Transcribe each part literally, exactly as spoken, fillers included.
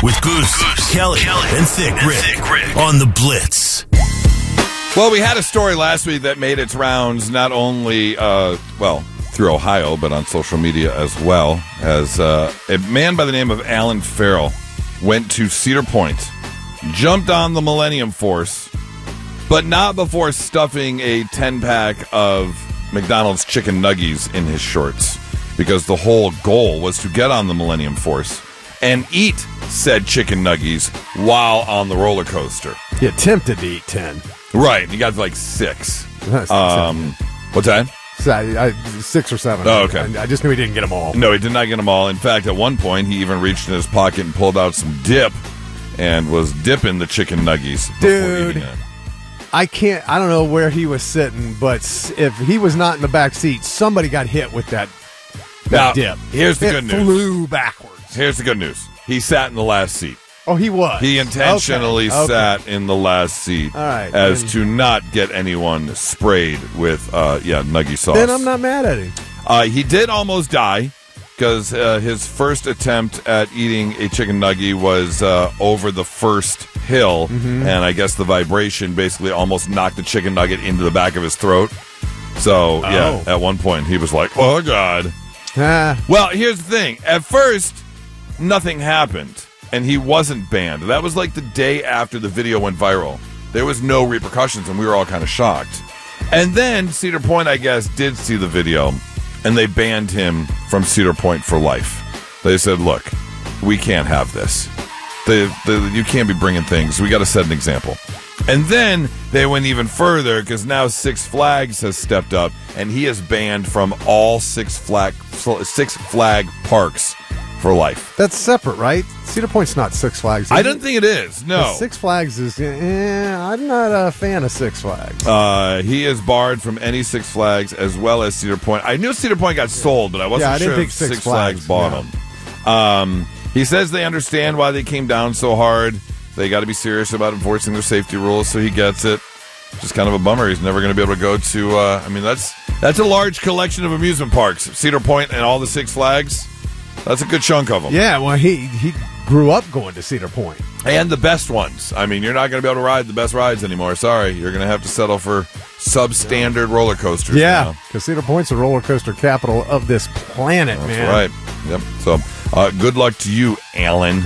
with Goose, Goose Kelly, Kelly, and Thick and Rick, Thick Rick on the Blitz. Well, we had a story last week that made its rounds not only, uh, well, through Ohio, but on social media as well, as uh, a man by the name of Alan Farrell went to Cedar Point, jumped on the Millennium Force, but not before stuffing a ten-pack of McDonald's chicken nuggies in his shorts, because the whole goal was to get on the Millennium Force and eat said chicken nuggies while on the roller coaster. He attempted to eat ten. Right, he got like six. That's Um, what's that? So I, I, six or seven. Oh, okay. I, I just knew he didn't get them all. No, he did not get them all. In fact, at one point, he even reached in his pocket and pulled out some dip and was dipping the chicken nuggies before Dude. eating it. I can't, I don't know where he was sitting, but s- if he was not in the back seat, somebody got hit with that, Now, that dip. here's the it good news. flew backwards. Here's the good news. He sat in the last seat. Oh, he was. He intentionally Okay, okay. sat in the last seat All right, as then- to not get anyone sprayed with, uh, yeah, nuggy sauce. Then I'm not mad at him. Uh, he did almost die because uh, his first attempt at eating a chicken nugget was uh, over the first hill, Mm-hmm. and I guess the vibration basically almost knocked the chicken nugget into the back of his throat. So, yeah, Oh. at one point he was like, oh, God. Ah, Well, here's the thing. At first, nothing happened, and he wasn't banned. That was like the day after the video went viral. There was no repercussions, and we were all kind of shocked. And then Cedar Point, I guess, did see the video, and they banned him from Cedar Point for life. They said, look, we can't have this. The, the, you can't be bringing things. We got to set an example. And then they went even further because now Six Flags has stepped up, and he is banned from all Six Flag Six Flag parks for life. that's separate, right? Cedar Point's not Six Flags. I is don't it? think it is. No. Six Flags is, eh, I'm not a fan of Six Flags. Uh, he is barred from any Six Flags as well as Cedar Point. I knew Cedar Point got sold, but I wasn't Yeah, I didn't sure think if Six Six, Flags, Flags, bought no. them. Um, he says they understand why they came down so hard. They got to be serious about enforcing their safety rules, so he gets it. Just kind of a bummer. He's never going to be able to go to. Uh, I mean, that's that's a large collection of amusement parks. Cedar Point and all the Six Flags. That's a good chunk of them. Yeah, well, he, he grew up going to Cedar Point. And the best ones. I mean, you're not going to be able to ride the best rides anymore. Sorry. You're going to have to settle for substandard roller coasters Yeah, now. because Cedar Point's the roller coaster capital of this planet, That's man. right. Yep. So, uh, good luck to you, Alan.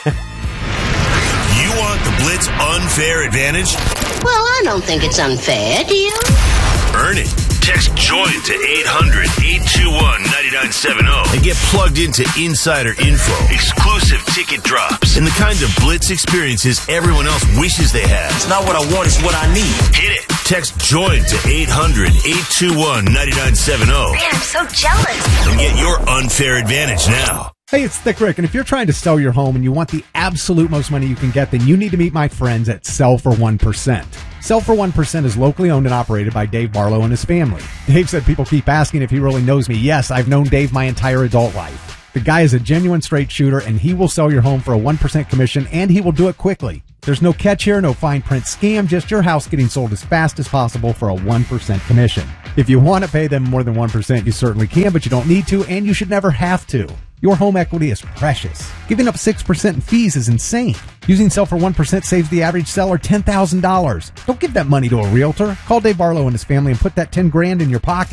You want the Blitz unfair advantage? Well, I don't think it's unfair, do you? Earn it. Text JOIN to eight hundred, eight two one, nine nine seven zero and get plugged into insider info, exclusive ticket drops, and the kind of Blitz experiences everyone else wishes they had. It's not what I want, it's what I need. Hit it. Text JOIN to eight hundred, eight two one, nine nine seven zero Man, I'm so jealous. and get your unfair advantage now. Hey, it's Thick Rick, and if you're trying to sell your home and you want the absolute most money you can get, then you need to meet my friends at Sell for one percent. Sell for one percent is locally owned and operated by Dave Barlow and his family. Dave said people keep asking if he really knows me. Yes, I've known Dave my entire adult life. The guy is a genuine straight shooter, and he will sell your home for a one percent commission, and he will do it quickly. There's no catch here, no fine print scam, just your house getting sold as fast as possible for a one percent commission. If you want to pay them more than one percent, you certainly can, but you don't need to, and you should never have to. Your home equity is precious. Giving up six percent in fees is insane. Using Sell for one percent saves the average seller ten thousand dollars. Don't give that money to a realtor. Call Dave Barlow and his family and put that ten grand in your pocket.